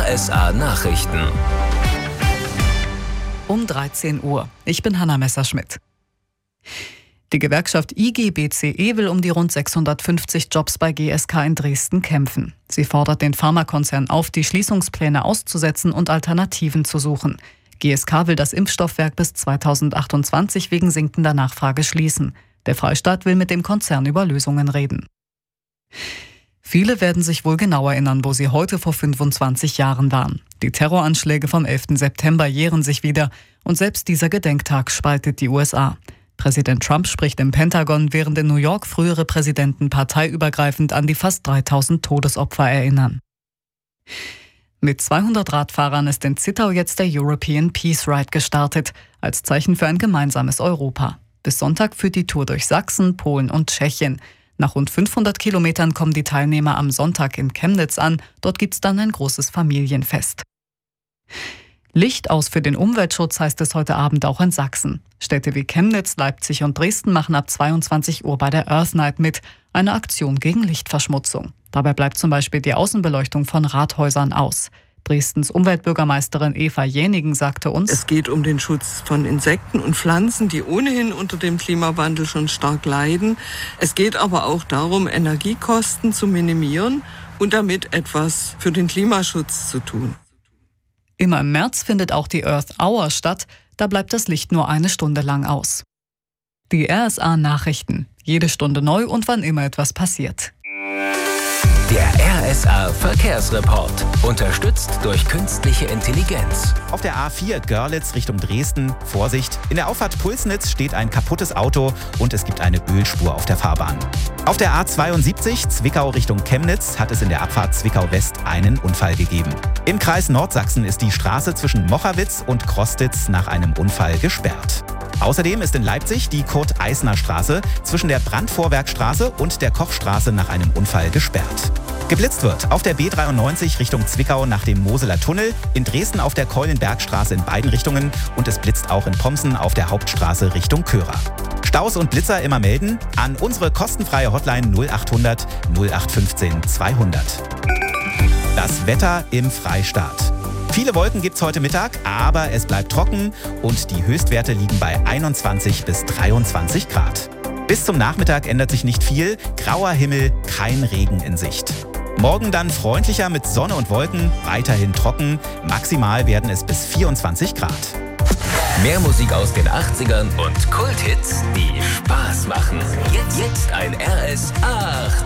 RSA Nachrichten. Um 13 Uhr. Ich bin Hanna Messerschmidt. Die Gewerkschaft IG BCE will um die rund 650 Jobs bei GSK in Dresden kämpfen. Sie fordert den Pharmakonzern auf, die Schließungspläne auszusetzen und Alternativen zu suchen. GSK will das Impfstoffwerk bis 2028 wegen sinkender Nachfrage schließen. Der Freistaat will mit dem Konzern über Lösungen reden. Viele werden sich wohl genau erinnern, wo sie heute vor 25 Jahren waren. Die Terroranschläge vom 11. September jähren sich wieder und selbst dieser Gedenktag spaltet die USA. Präsident Trump spricht im Pentagon, während in New York frühere Präsidenten parteiübergreifend an die fast 3000 Todesopfer erinnern. Mit 200 Radfahrern ist in Zittau jetzt der European Peace Ride gestartet, als Zeichen für ein gemeinsames Europa. Bis Sonntag führt die Tour durch Sachsen, Polen und Tschechien. Nach rund 500 Kilometern kommen die Teilnehmer am Sonntag in Chemnitz an. Dort gibt's dann ein großes Familienfest. Licht aus für den Umweltschutz heißt es heute Abend auch in Sachsen. Städte wie Chemnitz, Leipzig und Dresden machen ab 22 Uhr bei der Earth Night mit, eine Aktion gegen Lichtverschmutzung. Dabei bleibt zum Beispiel die Außenbeleuchtung von Rathäusern aus. Dresdens Umweltbürgermeisterin Eva Jänigen sagte uns: Es geht um den Schutz von Insekten und Pflanzen, die ohnehin unter dem Klimawandel schon stark leiden. Es geht aber auch darum, Energiekosten zu minimieren und damit etwas für den Klimaschutz zu tun. Immer im März findet auch die Earth Hour statt. Da bleibt das Licht nur eine Stunde lang aus. Die RSA Nachrichten. Jede Stunde neu und wann immer etwas passiert. Der RSA Verkehrsreport. Unterstützt durch künstliche Intelligenz. Auf der A4 Görlitz Richtung Dresden. Vorsicht, in der Auffahrt Pulsnitz steht ein kaputtes Auto und es gibt eine Ölspur auf der Fahrbahn. Auf der A72 Zwickau Richtung Chemnitz hat es in der Abfahrt Zwickau West einen Unfall gegeben. Im Kreis Nordsachsen ist die Straße zwischen Mochawitz und Krostitz nach einem Unfall gesperrt. Außerdem ist in Leipzig die Kurt-Eisner-Straße zwischen der Brandvorwerkstraße und der Kochstraße nach einem Unfall gesperrt. Geblitzt wird auf der B93 Richtung Zwickau nach dem Moseler Tunnel, in Dresden auf der Keulenbergstraße in beiden Richtungen und es blitzt auch in Pomsen auf der Hauptstraße Richtung Körer. Staus und Blitzer immer melden an unsere kostenfreie Hotline 0800 0815 200. Das Wetter im Freistaat. Viele Wolken gibt's heute Mittag, aber es bleibt trocken und die Höchstwerte liegen bei 21 bis 23 Grad. Bis zum Nachmittag ändert sich nicht viel, grauer Himmel, kein Regen in Sicht. Morgen dann freundlicher mit Sonne und Wolken, weiterhin trocken, maximal werden es bis 24 Grad. Mehr Musik aus den 80ern und Kulthits, die Spaß machen. Jetzt ein RSA